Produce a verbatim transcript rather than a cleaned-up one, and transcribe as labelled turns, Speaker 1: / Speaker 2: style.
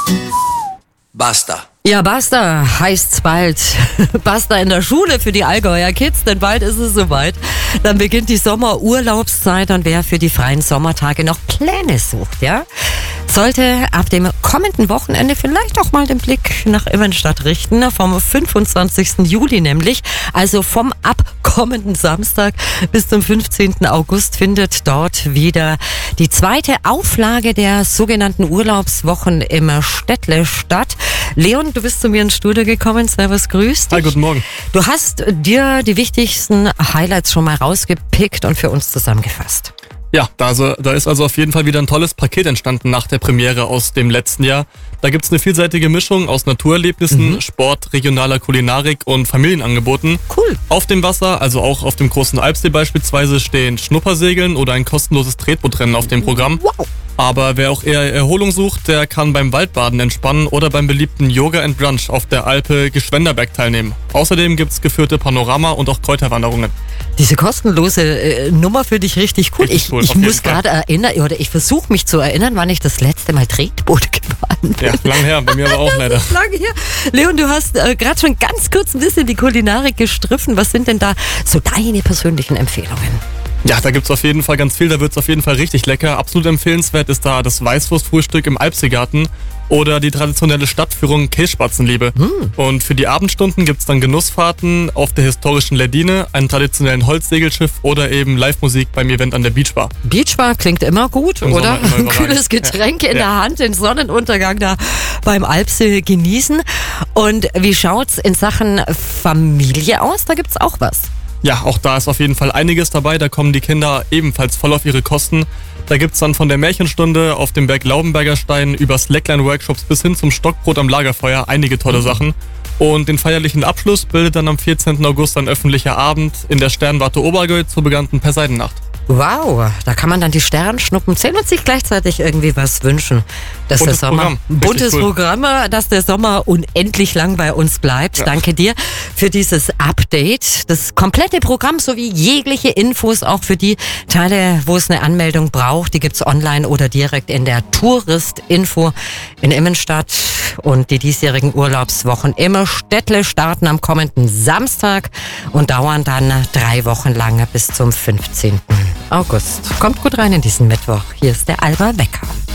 Speaker 1: Basta.
Speaker 2: Ja, basta heißt's bald. Basta in der Schule für die Allgäuer Kids, denn bald ist es soweit. Dann beginnt die Sommerurlaubszeit und wer für die freien Sommertage noch Pläne sucht, ja, sollte ab dem kommenden Wochenende vielleicht auch mal den Blick nach Immenstadt richten. Vom fünfundzwanzigsten Juli nämlich, also vom abkommenden Samstag bis zum fünfzehnten August findet dort wieder die zweite Auflage der sogenannten Urlaubswochen im Städtle statt. Leon, du bist zu mir ins Studio gekommen. Servus, grüß dich.
Speaker 3: Hi, guten Morgen.
Speaker 2: Du hast dir die wichtigsten Highlights schon mal rausgepickt und für uns zusammengefasst.
Speaker 3: Ja, da, also, da ist also auf jeden Fall wieder ein tolles Paket entstanden nach der Premiere aus dem letzten Jahr. Da gibt's eine vielseitige Mischung aus Naturerlebnissen, mhm. Sport, regionaler Kulinarik und Familienangeboten.
Speaker 2: Cool.
Speaker 3: Auf dem Wasser, also auch auf dem großen Alpsee beispielsweise, stehen Schnuppersegeln oder ein kostenloses Tretbootrennen auf dem Programm.
Speaker 2: Wow.
Speaker 3: Aber wer auch eher Erholung sucht, der kann beim Waldbaden entspannen oder beim beliebten Yoga and Brunch auf der Alpe Gschwenderberg teilnehmen. Außerdem gibt's geführte Panorama- und auch Kräuterwanderungen.
Speaker 2: Diese kostenlose äh, Nummer finde ich richtig cool.
Speaker 3: Richtig
Speaker 2: ich
Speaker 3: cool,
Speaker 2: ich
Speaker 3: auf jeden
Speaker 2: muss gerade erinnern, oder ich versuche mich zu erinnern, wann ich das letzte Mal Tretboot gefahren bin.
Speaker 3: Ja, lang her, bei mir aber auch leider.
Speaker 2: Das ist lange her. Leon, du hast äh, gerade schon ganz kurz ein bisschen die Kulinarik gestriffen. Was sind denn da so deine persönlichen Empfehlungen?
Speaker 3: Ja, da gibt's auf jeden Fall ganz viel, da wird's auf jeden Fall richtig lecker. Absolut empfehlenswert ist da das Weißwurstfrühstück im Alpseegarten oder die traditionelle Stadtführung Kässpatzenliebe. Mm. Und für die Abendstunden gibt's dann Genussfahrten auf der historischen Ledine, einen traditionellen Holzsegelschiff oder eben Live-Musik beim Event an der Beachbar.
Speaker 2: Beachbar klingt immer gut,
Speaker 3: Im
Speaker 2: oder?
Speaker 3: Sommer immer
Speaker 2: Ein kühles Getränk
Speaker 3: ja.
Speaker 2: in
Speaker 3: ja.
Speaker 2: der Hand, den Sonnenuntergang da beim Alpsee genießen. Und wie schaut's in Sachen Familie aus? Da gibt's auch was.
Speaker 3: Ja, auch da ist auf jeden Fall einiges dabei. Da kommen die Kinder ebenfalls voll auf ihre Kosten. Da gibt's dann von der Märchenstunde auf dem Berg Laubenberger Stein über Slackline-Workshops bis hin zum Stockbrot am Lagerfeuer einige tolle Sachen. Und den feierlichen Abschluss bildet dann am vierzehnten August ein öffentlicher Abend in der Sternwarte Oberallgäu zur bekannten Perseidennacht.
Speaker 2: Wow, da kann man dann die Sternschnuppen zählen und sich gleichzeitig irgendwie was wünschen. Dass
Speaker 3: Buntes
Speaker 2: der Sommer,
Speaker 3: Programm.
Speaker 2: buntes
Speaker 3: cool.
Speaker 2: Programm, dass der Sommer unendlich lang bei uns bleibt.
Speaker 3: Ja.
Speaker 2: Danke dir für dieses Update. Das komplette Programm sowie jegliche Infos auch für die Teile, wo es eine Anmeldung braucht, die gibt's online oder direkt in der Touristinfo in Immenstadt. Und die diesjährigen Urlaubswochen im Städtle starten am kommenden Samstag und dauern dann drei Wochen lang bis zum fünfzehnten August. Kommt gut rein in diesen Mittwoch. Hier ist der Alba Wecker.